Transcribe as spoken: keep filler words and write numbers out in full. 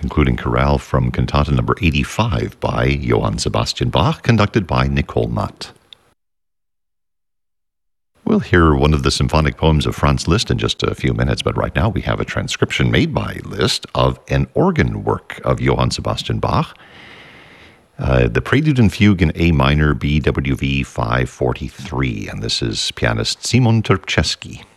concluding chorale from Cantata number eighty-five by Johann Sebastian Bach, conducted by Nicole Matt. We'll hear one of the symphonic poems of Franz Liszt in just a few minutes, but right now we have a transcription made by Liszt of an organ work of Johann Sebastian Bach, uh, the Prelude and Fugue in A minor, B W V five forty-three, and this is pianist Simon Terpczewski.